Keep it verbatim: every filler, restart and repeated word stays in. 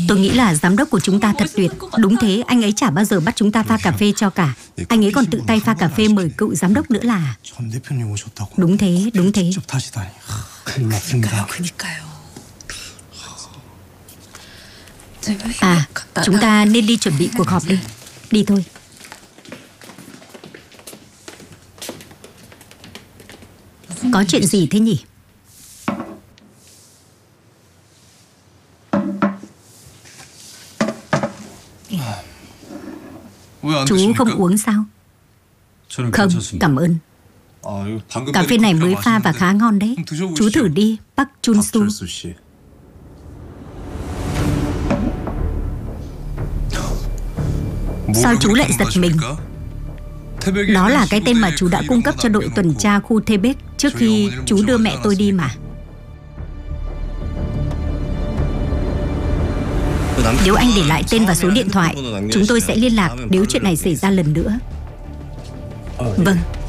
Tôi nghĩ là giám đốc của chúng ta thật tuyệt. Đúng thế, anh ấy chả bao giờ bắt chúng ta pha cà phê cho cả. Anh ấy còn tự tay pha cà phê mời cựu giám đốc nữa là. Đúng thế, đúng thế. À, chúng ta nên đi chuẩn bị cuộc họp đi. Đi thôi. Có chuyện gì thế nhỉ? Chú không uống sao? Không, cảm ơn. Cà phê này mới pha và khá ngon đấy. Chú thử đi, Park Chun-su. Sao chú lại giật mình? Đó là cái tên mà chú đã cung cấp cho đội tuần tra khu Thebet trước khi chú đưa mẹ tôi đi mà. Nếu anh để lại tên và số điện thoại, chúng tôi sẽ liên lạc nếu chuyện này xảy ra lần nữa. Vâng.